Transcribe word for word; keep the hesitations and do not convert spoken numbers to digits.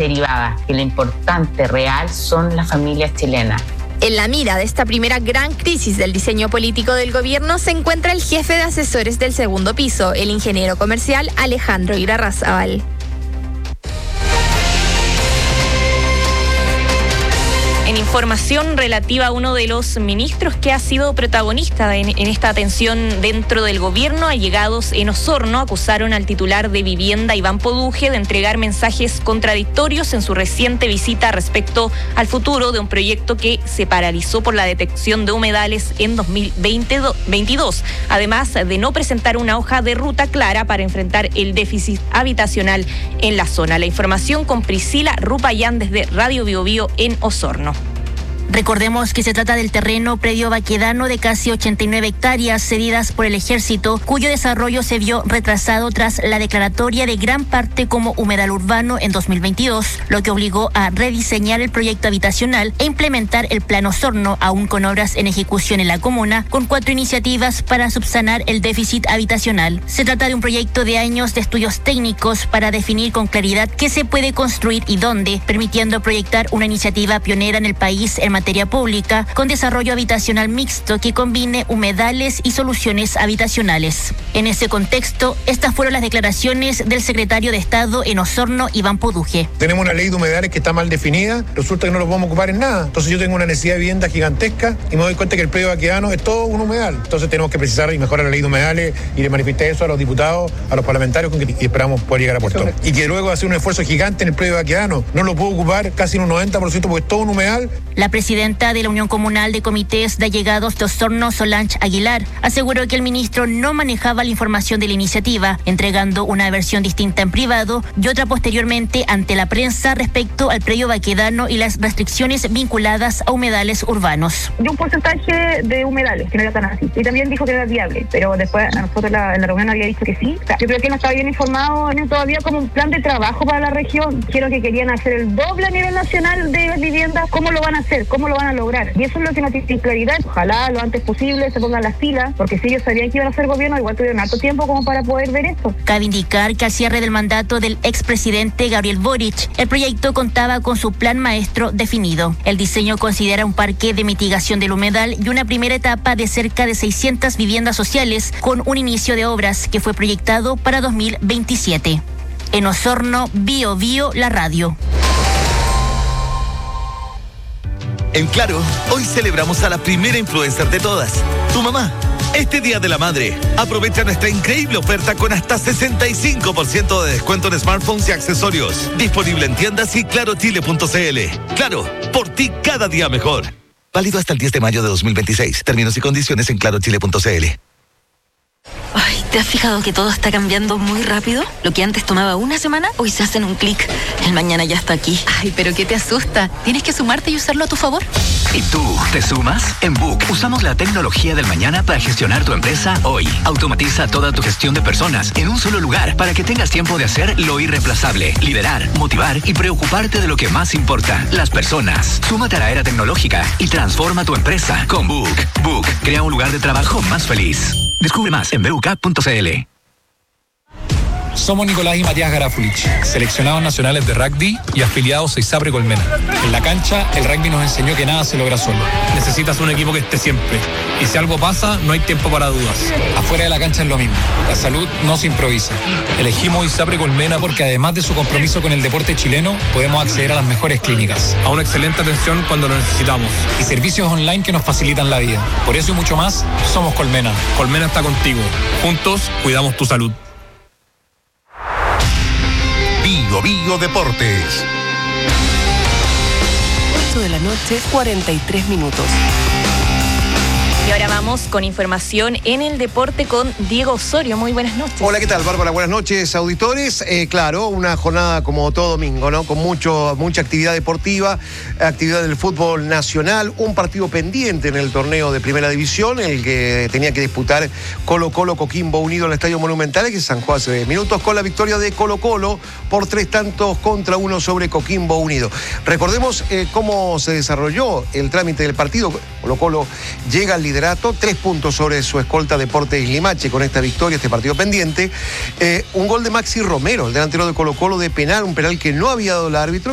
derivadas, que lo importante real son las familias chilenas. En la mira de esta primera gran crisis del diseño político del gobierno se encuentra el jefe de asesores del segundo piso, el ingeniero comercial Alejandro Irarrázaval. En información relativa a uno de los ministros que ha sido protagonista en, en esta atención dentro del gobierno, allegados en Osorno acusaron al titular de Vivienda, Iván Poduje, de entregar mensajes contradictorios en su reciente visita respecto al futuro de un proyecto que se paralizó por la detección de humedales en dos mil veintidós, además de no presentar una hoja de ruta clara para enfrentar el déficit habitacional en la zona. La información con Priscila Rupayán desde Radio Bio Bio en Osorno. Recordemos que se trata del terreno predio baquedano de casi ochenta y nueve hectáreas cedidas por el ejército, cuyo desarrollo se vio retrasado tras la declaratoria de gran parte como humedal urbano en dos mil veintidós, lo que obligó a rediseñar el proyecto habitacional e implementar el Plan Osorno, aún con obras en ejecución en la comuna, con cuatro iniciativas para subsanar el déficit habitacional. Se trata de un proyecto de años de estudios técnicos para definir con claridad qué se puede construir y dónde, permitiendo proyectar una iniciativa pionera en el país en materia pública con desarrollo habitacional mixto que combine humedales y soluciones habitacionales. En ese contexto, estas fueron las declaraciones del secretario de Estado en Osorno, Iván Poduje. Tenemos una ley de humedales que está mal definida, resulta que no lo podemos ocupar en nada. Entonces yo tengo una necesidad de vivienda gigantesca y me doy cuenta que el predio baquedano es todo un humedal. Entonces tenemos que precisar y mejorar la ley de humedales y le manifesté eso a los diputados, a los parlamentarios con que y esperamos poder llegar a puerto. Y que luego hacer un esfuerzo gigante en el predio baquedano. No lo puedo ocupar casi en un noventa por ciento porque es todo un humedal. La presidenta de la Unión Comunal de Comités de Allegados de Osorno, Solange Aguilar, aseguró que el ministro no manejaba la información de la iniciativa, entregando una versión distinta en privado y otra posteriormente ante la prensa respecto al predio baquedano y las restricciones vinculadas a humedales urbanos. De un porcentaje de humedales, que no era tan así. Y también dijo que era viable, pero después a nosotros la, en la reunión había dicho que sí. O sea, yo creo que no estaba bien informado en todavía como un plan de trabajo para la región. Quiero que querían hacer el doble a nivel nacional de viviendas. ¿Cómo lo van a hacer? ¿Cómo lo van a lograr? Y eso es lo que no tiene claridad. Ojalá lo antes posible se pongan las pilas, porque si ellos sabían que iban a hacer gobierno, igual tuvieron harto tiempo como para poder ver esto. Cabe indicar que al cierre del mandato del expresidente Gabriel Boric, el proyecto contaba con su plan maestro definido. El diseño considera un parque de mitigación del humedal y una primera etapa de cerca de seiscientas viviendas sociales con un inicio de obras que fue proyectado para dos mil veintisiete. En Osorno, Bio Bio, la radio. En Claro, hoy celebramos a la primera influencer de todas, tu mamá. Este Día de la Madre, aprovecha nuestra increíble oferta con hasta sesenta y cinco por ciento de descuento en smartphones y accesorios. Disponible en tiendas y claro chile punto c l. Claro, por ti cada día mejor. Válido hasta el diez de mayo de dos mil veintiséis. Términos y condiciones en claro chile punto c l. Ay, ¿te has fijado que todo está cambiando muy rápido? Lo que antes tomaba una semana, hoy se hace en un clic. El mañana ya está aquí. Ay, pero ¿qué te asusta? Tienes que sumarte y usarlo a tu favor. ¿Y tú, te sumas? En Book usamos la tecnología del mañana para gestionar tu empresa hoy. Automatiza toda tu gestión de personas en un solo lugar para que tengas tiempo de hacer lo irreemplazable, liderar, motivar y preocuparte de lo que más importa, las personas. Súmate a la era tecnológica y transforma tu empresa con Book. Book crea un lugar de trabajo más feliz. Descubre más en b u k punto c l. Somos Nicolás y Matías Garafulich, seleccionados nacionales de rugby y afiliados a ISAPRE Colmena. En la cancha, el rugby nos enseñó que nada se logra solo. Necesitas un equipo que esté siempre. Y si algo pasa, no hay tiempo para dudas. Afuera de la cancha es lo mismo. La salud no se improvisa. Elegimos ISAPRE Colmena porque además de su compromiso con el deporte chileno, podemos acceder a las mejores clínicas, a una excelente atención cuando lo necesitamos y servicios online que nos facilitan la vida. Por eso y mucho más, somos Colmena. Colmena está contigo. Juntos, cuidamos tu salud. Bio Bio Deportes. ocho de la noche, cuarenta y tres minutos. Y ahora vamos con información en el deporte con Diego Osorio. Muy buenas noches. Hola, ¿qué tal, Bárbara? Buenas noches, auditores. Eh, claro, una jornada como todo domingo, ¿no? Con mucho, mucha actividad deportiva, actividad del fútbol nacional, un partido pendiente en el torneo de Primera División, el que tenía que disputar Colo-Colo Coquimbo Unido en el Estadio Monumental, que se zanjó hace minutos con la victoria de Colo-Colo por tres tantos contra uno sobre Coquimbo Unido. Recordemos eh, cómo se desarrolló el trámite del partido. Colo-Colo llega al liderato, tres puntos sobre su escolta Deportes Limache con esta victoria, este partido pendiente. Eh, un gol de Maxi Romero, el delantero de Colo-Colo de penal, un penal que no había dado el árbitro.